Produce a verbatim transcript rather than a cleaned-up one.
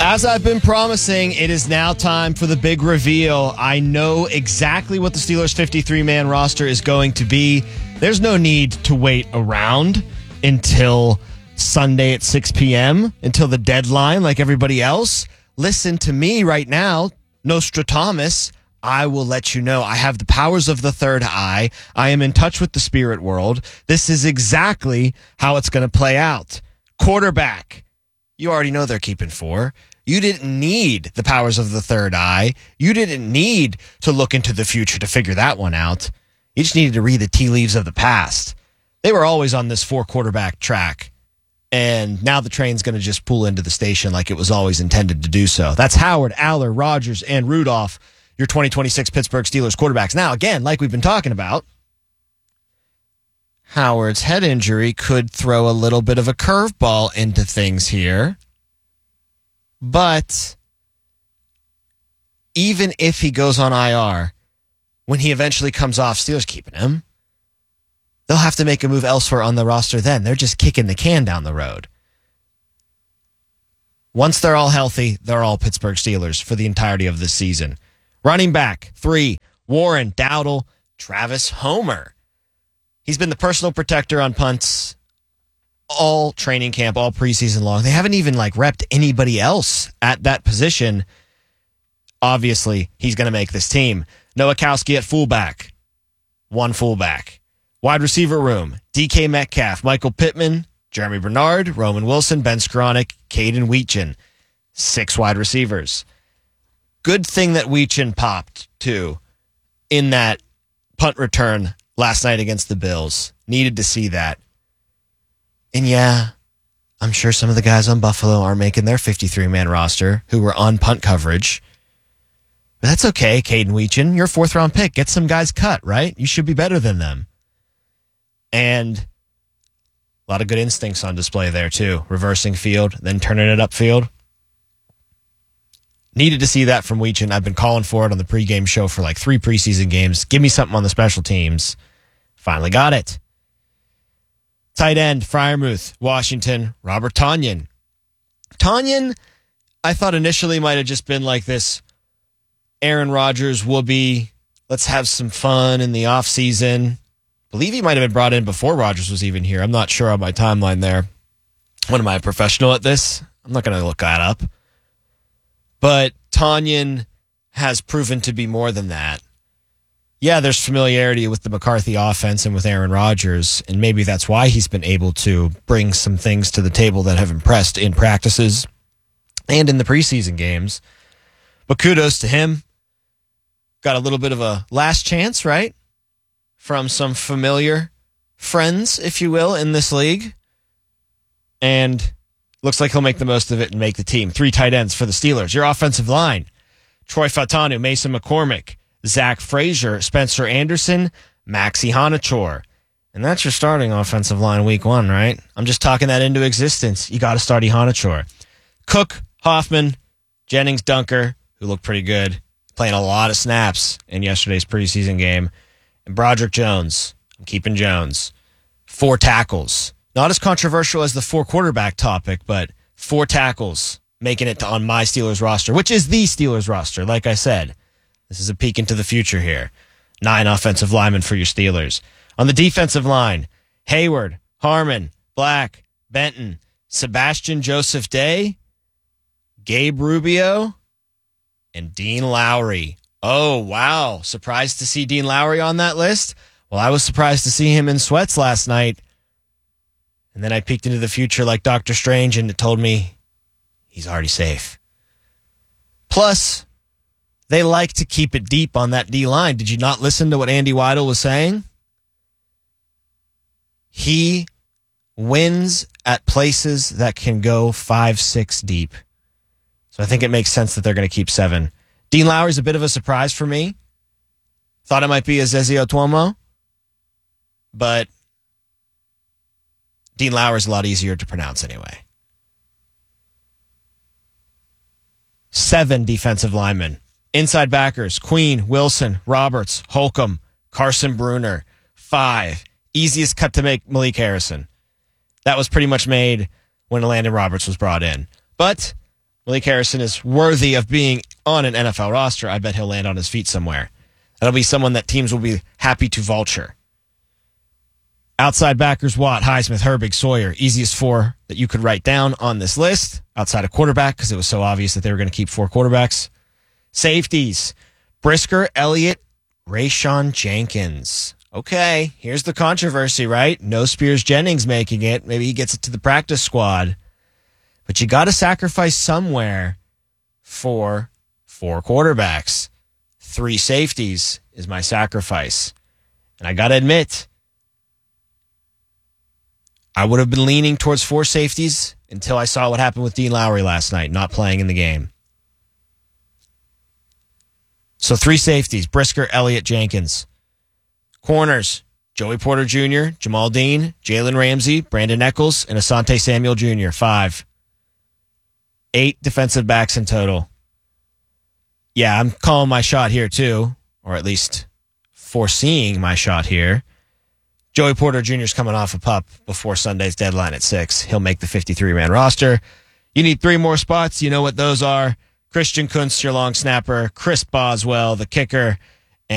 As I've been promising, it is now time for the big reveal. I know exactly what the Steelers' fifty-three man roster is going to be. There's no need to wait around until Sunday at six p.m., until the deadline like everybody else. Listen to me right now, Nostradamus. I will let you know. I have the powers of the third eye. I am in touch with the spirit world. This is exactly how it's going to play out. Quarterback. You already know they're keeping four. You didn't need the powers of the third eye. You didn't need to look into the future to figure that one out. You just needed to read the tea leaves of the past. They were always on this four quarterback track. And now the train's going to just pull into the station like it was always intended to do so. That's Howard, Aller, Rodgers, and Rudolph, your twenty twenty-six Pittsburgh Steelers quarterbacks. Now, again, like we've been talking about, Howard's head injury could throw a little bit of a curveball into things here. But even if he goes on I R, when he eventually comes off, Steelers keeping him. They'll have to make a move elsewhere on the roster then. They're just kicking the can down the road. Once they're all healthy, they're all Pittsburgh Steelers for the entirety of this season. Running back, three, Warren, Dowdle, Travis Homer. He's been the personal protector on punts all training camp, all preseason long. They haven't even like repped anybody else at that position. Obviously, he's going to make this team. Nowakowski at fullback. One fullback. Wide receiver room. D K Metcalf, Michael Pittman, Jeremy Bernard, Roman Wilson, Ben Skowronek, Caden Weetchen. Six wide receivers. Good thing that Weetchen popped, too, in that punt return last night against the Bills. Needed to see that. And yeah, I'm sure some of the guys on Buffalo are making their fifty-three man roster who were on punt coverage. But that's okay, Caden Weetchen. You're a fourth round pick. Get some guys cut, right? You should be better than them. And a lot of good instincts on display there, too. Reversing field, then turning it upfield. Needed to see that from Weetchen. I've been calling for it on the pregame show for like three preseason games. Give me something on the special teams. Finally got it. Tight end, Freiermuth, Washington, Robert Tonyan. Tonyan, I thought initially might have just been like this Aaron Rodgers whoopee. Let's have some fun in the offseason. Believe he might have been brought in before Rodgers was even here. I'm not sure on my timeline there. When am I a professional at this? I'm not going to look that up. But Tonyan has proven to be more than that. Yeah, there's familiarity with the McCarthy offense and with Aaron Rodgers, and maybe that's why he's been able to bring some things to the table that have impressed in practices and in the preseason games. But kudos to him. Got a little bit of a last chance, right? From some familiar friends, if you will, in this league. And looks like he'll make the most of it and make the team. Three tight ends for the Steelers. Your offensive line, Troy Fautanu, Mason McCormick, Zach Frazier, Spencer Anderson, Maxi Honachor. And that's your starting offensive line week one, right? I'm just talking that into existence. You got to start Honachor. Cook, Hoffman, Jennings, Dunker, who looked pretty good, playing a lot of snaps in yesterday's preseason game. And Broderick Jones. I'm keeping Jones. Four tackles. Not as controversial as the four quarterback topic, but four tackles making it to, on my Steelers roster, which is the Steelers roster, like I said. This is a peek into the future here. Nine offensive linemen for your Steelers. On the defensive line, Hayward, Harmon, Black, Benton, Sebastian Joseph Day, Gabe Rubio, and Dean Lowry. Oh, wow. Surprised to see Dean Lowry on that list? Well, I was surprised to see him in sweats last night. And then I peeked into the future like Doctor Strange, and it told me he's already safe. Plus, they like to keep it deep on that D-line. Did you not listen to what Andy Weidel was saying? He wins at places that can go five, six deep. So I think it makes sense that they're going to keep seven. Dean Lowry's a bit of a surprise for me. Thought it might be Ezezi Otuomo. But Dean Lowry's a lot easier to pronounce anyway. Seven defensive linemen. Inside backers, Queen, Wilson, Roberts, Holcomb, Carson Bruner. Five. Easiest cut to make, Malik Harrison. That was pretty much made when Landon Roberts was brought in. But Malik Harrison is worthy of being on an N F L roster. I bet he'll land on his feet somewhere. That'll be someone that teams will be happy to vulture. Outside backers, Watt, Highsmith, Herbig, Sawyer. Easiest four that you could write down on this list. Outside of quarterback, because it was so obvious that they were going to keep four quarterbacks. Safeties, Brisker, Elliott, Rayshon Jenkins. Okay, here's the controversy, right? No Spears Jennings making it. Maybe he gets it to the practice squad. But you got to sacrifice somewhere for four quarterbacks. Three safeties is my sacrifice. And I got to admit, I would have been leaning towards four safeties until I saw what happened with Dean Lowry last night, not playing in the game. So three safeties, Brisker, Elliott, Jenkins. Corners, Joey Porter Junior, Jamal Dean, Jalen Ramsey, Brandon Eccles, and Asante Samuel Junior Five. Eight defensive backs in total. Yeah, I'm calling my shot here too, or at least foreseeing my shot here. Joey Porter Junior is coming off a pup before Sunday's deadline at six. He'll make the fifty-three man roster. You need three more spots. You know what those are. Christian Kuntz, your long snapper. Chris Boswell, the kicker.